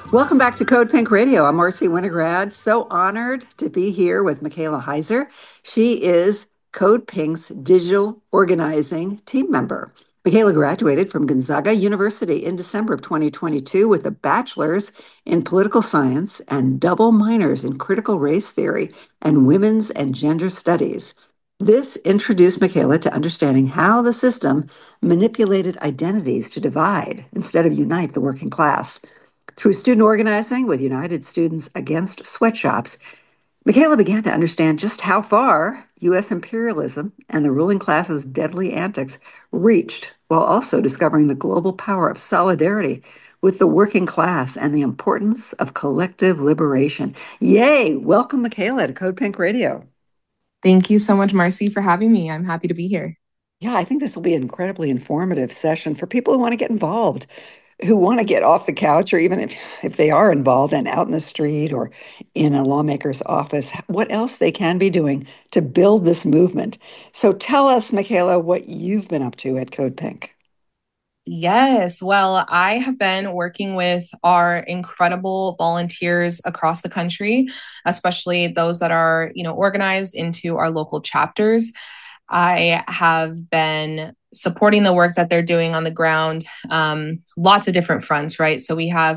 Welcome back to Code Pink Radio. I'm Marcy Winograd. So honored to be here with Michaela Heiser. She is Code Pink's digital organizing team member. Michaela graduated from Gonzaga University in December of 2022 with a bachelor's in political science and double minors in critical race theory and women's and gender studies. This introduced Michaela to understanding how the system manipulated identities to divide instead of unite the working class. Through student organizing with United Students Against Sweatshops, Michaela began to understand just how far U.S. imperialism and the ruling class's deadly antics reached, while also discovering the global power of solidarity with the working class and the importance of collective liberation. Yay! Welcome, Michaela, to Code Pink Radio. Thank you so much, Marcy, for having me. I'm happy to be here. Yeah, I think this will be an incredibly informative session for people who want to get involved, who want to get off the couch, or even if they are involved and out in the street or in a lawmaker's office, what else they can be doing to build this movement. So tell us, Michaela, what you've been up to at Code Pink. Yes, well, I have been working with our incredible volunteers across the country, especially those that are, organized into our local chapters. I have been supporting the work that they're doing on the ground, lots of different fronts, right? So we have